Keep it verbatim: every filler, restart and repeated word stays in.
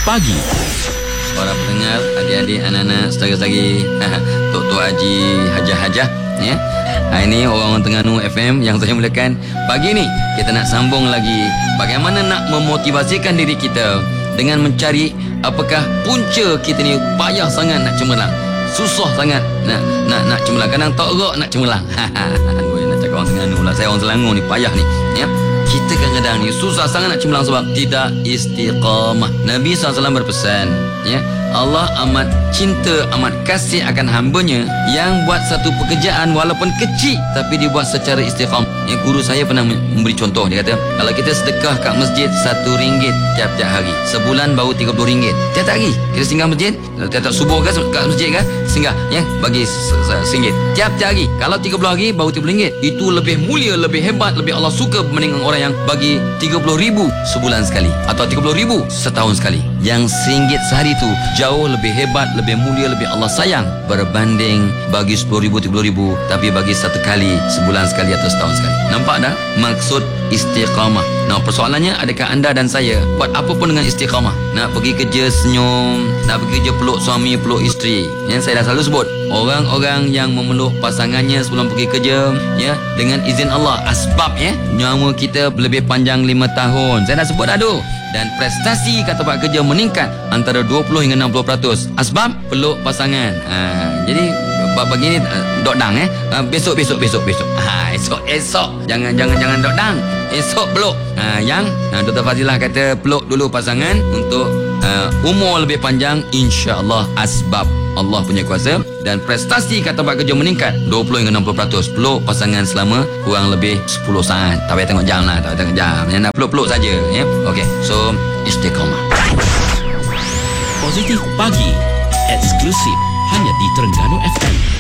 Pagi. Para pendengar, adik-adik, anak-anak, saudara-saudari, Tok-tok Haji, Hajah-Hajah, ya. Hari ini orang-orang Terengganu F M yang saya mulakan. Pagi ni kita nak sambung lagi bagaimana nak memotivasikan diri kita dengan mencari apakah punca kita ni payah sangat nak cemerlang, susah sangat nak nak nak cemerlang, kadang tak gerak nak cemerlang. Gue nak cakap orang Terengganu lah, saya orang Selangor ni payah ni, ya. Kita kadang-kadang ni susah sangat nak cemerlang sebab tidak istiqamah. Nabi sallallahu alaihi wasallam berpesan, ya, Allah amat cinta, amat kasih akan hambanya yang buat satu pekerjaan walaupun kecil tapi dibuat secara istiqamah. Ya, guru saya pernah memberi contoh. Dia kata, kalau kita sedekah kat masjid satu ringgit tiap-tiap hari, sebulan baru tiga puluh ringgit. Tiap-tiap hari kita singgah masjid, tiap-tiap subuh kan kat masjid kan, singgah, ya, bagi singgit. Tiap-tiap hari, kalau tiga puluh hari baru tiga puluh ringgit. Itu lebih mulia, lebih hebat, lebih Allah suka berbanding orang yang bagi tiga puluh ribu sebulan sekali atau tiga puluh ribu setahun sekali. Yang seringgit sehari tu jauh lebih hebat, lebih mulia, lebih Allah sayang berbanding bagi sepuluh ribu, tiga puluh ribu tapi bagi satu kali sebulan sekali atau setahun sekali. Nampak tak maksud istiqamah? Nah, persoalannya, adakah anda dan saya buat apa pun dengan istiqamah? Nak pergi kerja senyum, nak pergi kerja peluk suami, peluk isteri. Yang saya dah selalu sebut, orang-orang yang memeluk pasangannya sebelum pergi kerja, ya, dengan izin Allah, asbab, ya, nyawa kita lebih panjang lima tahun. Saya dah sebut dah tu. Dan prestasi kat tempat kerja meningkat antara dua puluh hingga enam puluh peratus. Asbab peluk pasangan. Ha, jadi begini, dok dang, eh. Ha, besok besok besok besok. Ha, esok esok. Jangan jangan jangan dok dang. Esok peluk. Ha, yang ha, Doktor Fazilah kata peluk dulu pasangan untuk uh, umur lebih panjang, insya-Allah, asbab Allah punya kuasa. Dan prestasi kat tempat kerja meningkat dua puluh hingga enam puluh peratus. Peluk pasangan selama kurang lebih sepuluh saat. Tak payah tengok jam lah, tak payah tengok jam. Yang nak peluk-peluk saja, ya. Okey, so istiqamah. Positif Pagi. Eksklusif hanya di Terengganu F M.